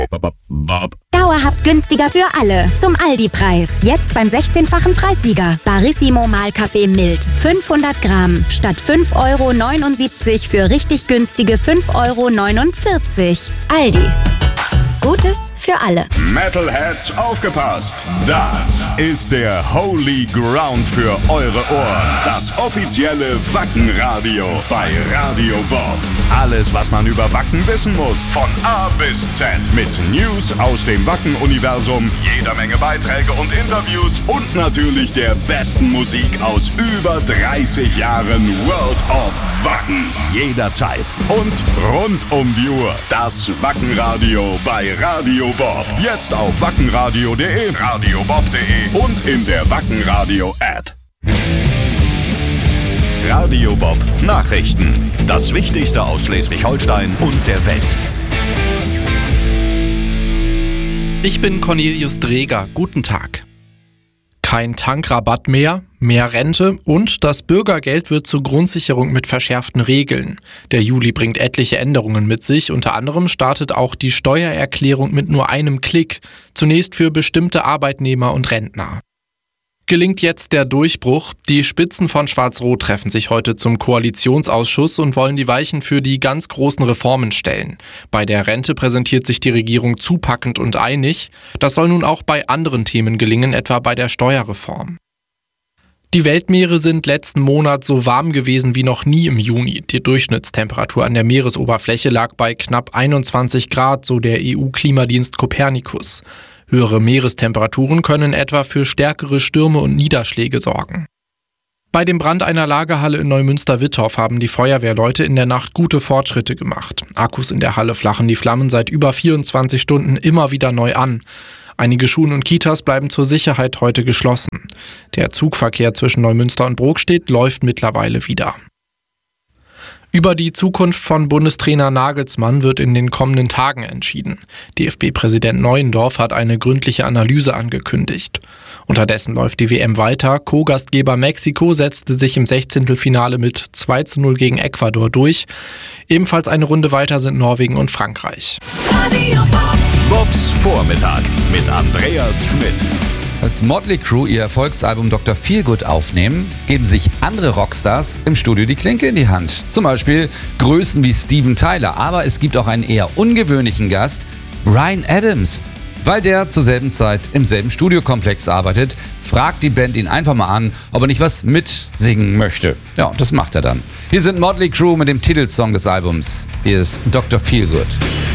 Dauerhaft günstiger für alle. Zum Aldi-Preis. Jetzt beim 16-fachen Preissieger. Barissimo Mahlkaffee mild. 500 Gramm. Statt 5,79 € für richtig günstige 5,49 €. Aldi. Gutes für alle. Metalheads, aufgepasst! Das ist der Holy Ground für eure Ohren. Das offizielle Wacken-Radio bei Radio Bob. Alles, was man über Wacken wissen muss. Von A bis Z. Mit News aus dem Wacken-Universum, jeder Menge Beiträge und Interviews und natürlich der besten Musik aus über 30 Jahren World of Wacken. Jederzeit und rund um die Uhr. Das Wacken-Radio bei Radio Bob. Jetzt auf wackenradio.de, radiobob.de und in der Wackenradio-App. Radio Bob Nachrichten. Das Wichtigste aus Schleswig-Holstein und der Welt. Ich bin Cornelius Dreger. Guten Tag. Kein Tankrabatt mehr, mehr Rente und das Bürgergeld wird zur Grundsicherung mit verschärften Regeln. Der Juli bringt etliche Änderungen mit sich. Unter anderem startet auch die Steuererklärung mit nur einem Klick. Zunächst für bestimmte Arbeitnehmer und Rentner. Gelingt jetzt der Durchbruch? Die Spitzen von Schwarz-Rot treffen sich heute zum Koalitionsausschuss und wollen die Weichen für die ganz großen Reformen stellen. Bei der Rente präsentiert sich die Regierung zupackend und einig. Das soll nun auch bei anderen Themen gelingen, etwa bei der Steuerreform. Die Weltmeere sind letzten Monat so warm gewesen wie noch nie im Juni. Die Durchschnittstemperatur an der Meeresoberfläche lag bei knapp 21 Grad, so der EU-Klimadienst Copernicus. Höhere Meerestemperaturen können etwa für stärkere Stürme und Niederschläge sorgen. Bei dem Brand einer Lagerhalle in Neumünster-Wittorf haben die Feuerwehrleute in der Nacht gute Fortschritte gemacht. Akkus in der Halle flachen die Flammen seit über 24 Stunden immer wieder neu an. Einige Schulen und Kitas bleiben zur Sicherheit heute geschlossen. Der Zugverkehr zwischen Neumünster und Brokstedt läuft mittlerweile wieder. Über die Zukunft von Bundestrainer Nagelsmann wird in den kommenden Tagen entschieden. DFB-Präsident Neuendorf hat eine gründliche Analyse angekündigt. Unterdessen läuft die WM weiter. Co-Gastgeber Mexiko setzte sich im 16. mit 2:0 gegen Ecuador durch. Ebenfalls eine Runde weiter sind Norwegen und Frankreich. Bobs Vormittag mit Andreas Schmidt. Als Motley Crue ihr Erfolgsalbum Dr. Feelgood aufnehmen, geben sich andere Rockstars im Studio die Klinke in die Hand. Zum Beispiel Größen wie Steven Tyler. Aber es gibt auch einen eher ungewöhnlichen Gast, Bryan Adams. Weil der zur selben Zeit im selben Studiokomplex arbeitet, fragt die Band ihn einfach mal an, ob er nicht was mitsingen möchte. Ja, und das macht er dann. Hier sind Motley Crue mit dem Titelsong des Albums. Hier ist Dr. Feelgood.